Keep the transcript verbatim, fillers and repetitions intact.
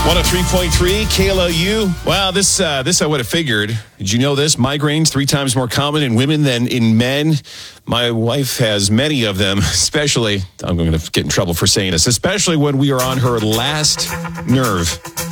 one oh three point three K L O U. Wow, this uh, this I would have figured. Did you know this? Migraines three times more common in women than in men. My wife has many of them, especially, I'm going to get in trouble for saying this, especially when we are on her last nerve.